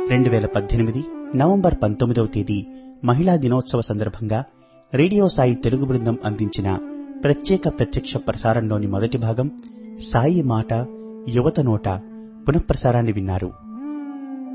2018 November 19వ తేదీ మహిళా దినోత్సవ సందర్భంగా రేడియో సాయి తెలుగు బృందం అందించిన ప్రత్యేక ప్రత్యక్ష ప్రసారంలోని మొదటి భాగం సాయి మాట యువత నోట పునఃప్రసారాన్ని విన్నారు.